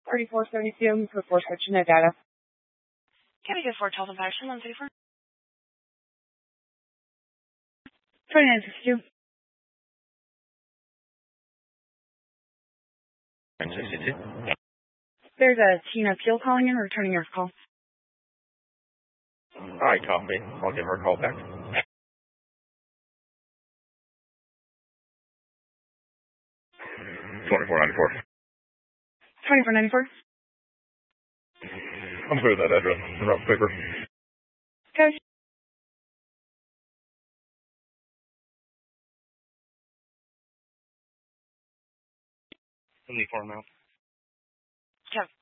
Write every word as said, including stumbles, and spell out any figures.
thirty-four seventy-two for four section no data. Can we go for twelve and five, one thirty-four? twenty-nine sixty-two. nine sixty-two. There's a Tina Peel calling in, returning your call. All right, copy. I'll give her a call back. twenty-four ninety-four. twenty-four ninety-four. I'm through that address. Rough paper. Okay. seventy-four now. Okay.